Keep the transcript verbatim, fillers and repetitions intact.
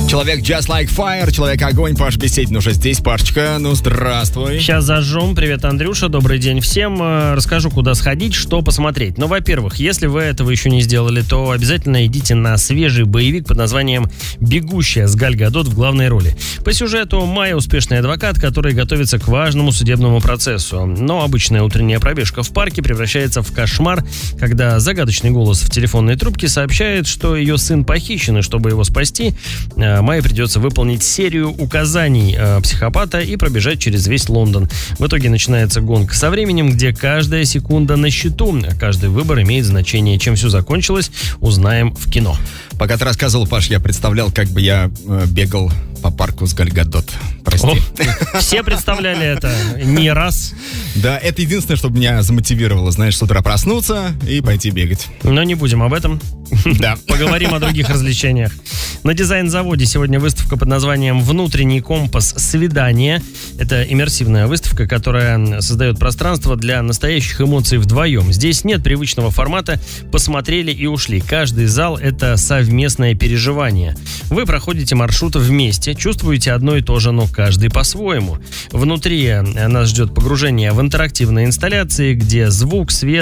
Человек Just Like Fire, Человек-огонь, Паш Беседин уже здесь. Пашечка, ну здравствуй. Сейчас зажжем. Привет, Андрюша, добрый день всем. Расскажу, куда сходить, что посмотреть. Ну, во-первых, если вы этого еще не сделали, то обязательно идите на свежий боевик под названием «Бегущая» с Галь Гадот в главной роли. По сюжету Майя успешный адвокат, который готовится к важному судебному процессу. Но обычная утренняя пробежка в парке превращается в кошмар, когда загадочный голос в телефонной трубке сообщает, что ее сын похищен, и чтобы его спасти, Майе придется выполнить серию указаний э, психопата и пробежать через весь Лондон. В итоге начинается гонка со временем, где каждая секунда на счету, а каждый выбор имеет значение. Чем все закончилось, узнаем в кино. Пока ты рассказывал, Паш, я представлял, как бы я э, бегал по парку с Галь Гадот. Прости. О, все представляли это не раз. Да, это единственное, что меня замотивировало, знаешь, с утра проснуться и пойти бегать. Но не будем об этом. Да. Поговорим о других развлечениях. На дизайн-заводе сегодня выставка под названием «Внутренний компас. Свидание». Это иммерсивная выставка, которая создает пространство для настоящих эмоций вдвоем. Здесь нет привычного формата «посмотрели и ушли». Каждый зал – это совместное переживание. Вы проходите маршрут вместе, чувствуете одно и то же, но каждый по-своему. Внутри нас ждет погружение в интерактивные инсталляции, где звук, свет,